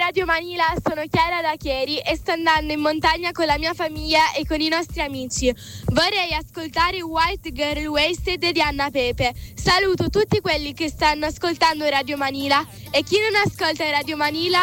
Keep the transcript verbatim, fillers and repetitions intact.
Radio Manila, sono Chiara da Chieri e sto andando in montagna con la mia famiglia e con i nostri amici. Vorrei ascoltare White Girl Wasted di Anna Pepe. Saluto tutti quelli che stanno ascoltando Radio Manila e chi non ascolta Radio Manila